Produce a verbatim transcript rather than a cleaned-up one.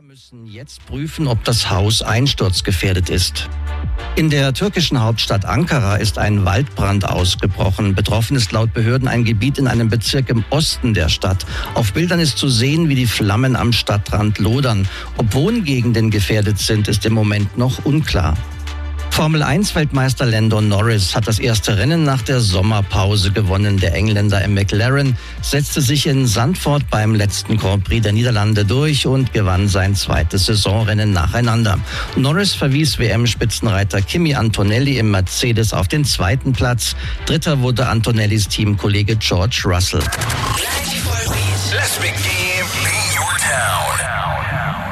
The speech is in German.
Müssen jetzt prüfen, ob das Haus einsturzgefährdet ist. In der türkischen Hauptstadt Ankara ist ein Waldbrand ausgebrochen. Betroffen ist laut Behörden ein Gebiet in einem Bezirk im Osten der Stadt. Auf Bildern ist zu sehen, wie die Flammen am Stadtrand lodern. Ob Wohngegenden gefährdet sind, ist im Moment noch unklar. Formel eins Weltmeister Lando Norris hat das erste Rennen nach der Sommerpause gewonnen. Der Engländer im McLaren setzte sich in Zandvoort beim letzten Grand Prix der Niederlande durch und gewann sein zweites Saisonrennen nacheinander. Norris verwies W M-Spitzenreiter Kimi Antonelli im Mercedes auf den zweiten Platz. Dritter wurde Antonellis Teamkollege George Russell. Let's begin.